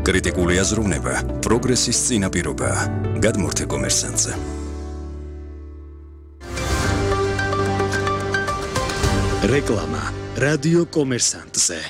კრიტიკული აზროვნება პროგრესის წინაპირობაა. გადმორთე კომერსანტზე. რეკლამა რადიო კომერსანტზე.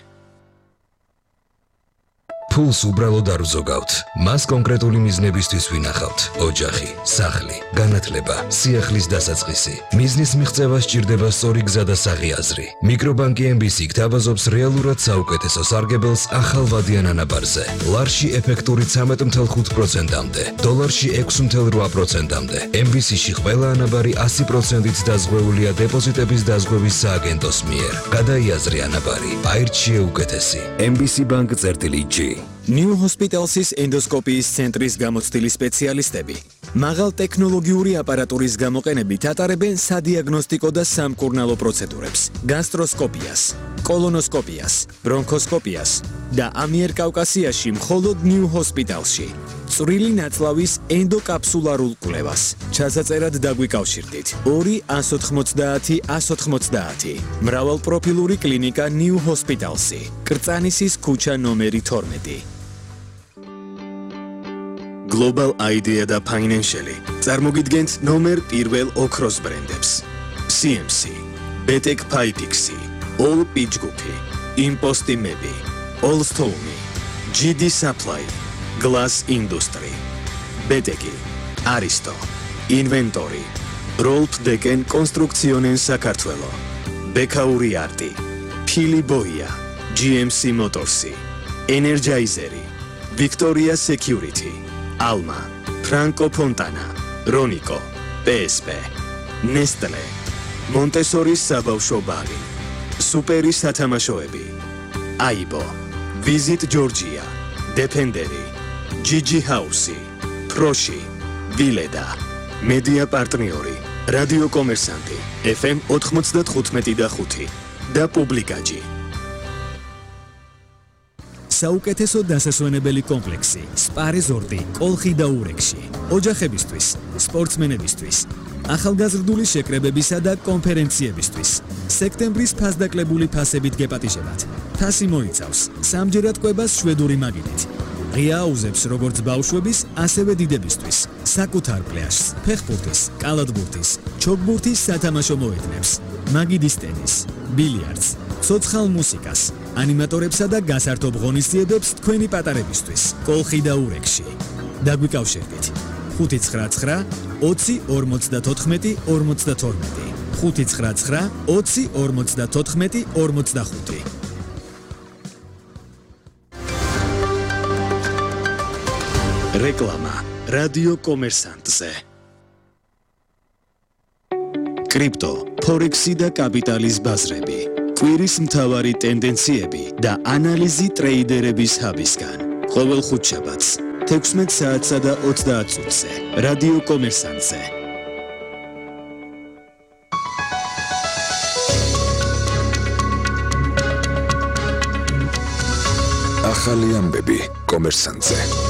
ფულს უბრალოდ არ ვზოგავთ. მას კონკრეტული მიზნებისთვის ვინახავთ. ოჯახი, სახლი, განათლება, სიახლის დასაწყისი. მიზნის მიღწევა სჭირდება სწორი გზა და საღი აზრი. მიკრობანკი MBC გთავაზობს რეალურად საუკეთესო სარგებელს ახალვადიან ანაბარზე. ლარში ეფექტური 13.5%-მდე, დოლარში 6.8%-მდე. MBC-ში ყველა ანაბარი 100%-ით დაზღვეულია დეპოზიტების დაზღვევის სააგენტოს მიერ. გადაიაზრე ანაბარი, აირჩიე უკეთესი. MBC Bank-G. New Hospital's ენდოსკოპიის ცენტრის გამოცდილი სპეციალისტები მაღალ ტექნოლოგიური აპარატურის გამოყენებით ატარებენ სადიაგნოსტიკო და სამკურნალო პროცედურებს, გასტროსკოპიას, კოლონოსკოპიას, ბრონქოსკოპიას და ამიერკავკასიაში მხოლოდ New Hospital's-ში. წვრილი ნაწლავის ენდოკაპსულარულ კვლევას. ჩასაწერად დაგვიკავშირდით 2-190-190. მრავალპროფილური კლინიკა New Hospital's-ი. კრწანისის ქუჩა ნომერი 12. Global Idea და Financial წარმოგიდგენთ ნომერ პირველ ოქროს ბრენდებს. CMC, Betek Pypixi, All Pitchgupi, Imposti Mebi, All Stone, GD Supply, Glass Industry, Beteki, Aristo, Inventory, Rolf Deken Construccionen Sakartvelo, Bekauri Arti, Pili Boia, GMC Motorsi, Energizeri, Victoria Security, Alma, Franco Fontana, Ronico, PSP, Nestle, Montessori საბავშვო ბაღი, Superi სათამაშოები, Aibo, Visit Georgia, Defenderi, Gigi House, Proshi, Vileda, Media პარტნიორი, რადიო კომერსანტი, FM 95.5 და პუბლიკაჯი. საუკეთესო დასასვენებელი კომპლექსი, სპა რეზორტი, კოლხი და ურეკში. ოჯახებისთვის, სპორტსმენებისთვის, ახალგაზრდული შეკრებებისა და კონფერენციებისთვის. სექტემბრის ფასდაკლებული ფასებით გეპატიჟებათ. ფასი მოიცავს სამჯერად კვებას შვედური მაგიდით. ღია აუზებს როგორც ბავშვების, ასევე დიდებისთვის. საკუთარ პლაჟს, ფეხბურთის, კალათბურთის, ჩოგბურთის სათამაშო მოედნებს, მაგიდის ტენის, ბილიარდს, ცოცხალ მუსიკას, ანიმატორებსა და გასართობ ღონისძიებებს თქვენი პატარებისთვის. კოლხი და ურეკში. დაგვიკავშირდით 599 20 54 52 599 20 54 52. რეკლამა რადიო კომერსანტზე. კრიპტო, ფორექსი და კაპიტალის ბაზრები. კვირის მთავარი ტენდენციები და ანალიზი ტრეიდერების ჰაბისგან. ყოველ ხუთშაბათს 16 საათსა და 30 წუთზე. რადიო კომერსანტზე. ახალი ამბები კომერსანტზე.